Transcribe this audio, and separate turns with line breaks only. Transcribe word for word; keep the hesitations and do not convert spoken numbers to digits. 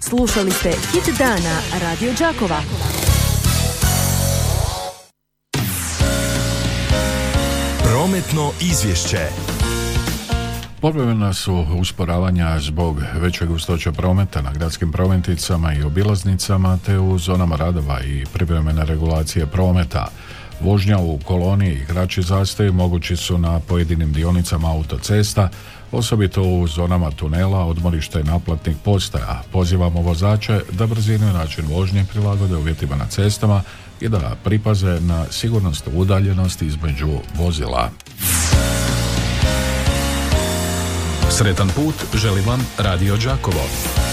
Slušali ste Hit dana Radio Đakova.
Prometno izvješće.
Povremena su usporavanja zbog većeg gustoće prometa na gradskim prometnicama i obilaznicama te u zonama radova i privremene regulacije prometa. Vožnja u koloni i kraći zastoji mogući su na pojedinim dionicama autocesta, osobito u zonama tunela, odmorišta i naplatnih postaja. Pozivamo vozače da brzinu i način vožnje prilagode uvjetima na cestama i da pripaze na sigurnost udaljenosti između vozila.
Sretan put želi vam Radio Đakovo.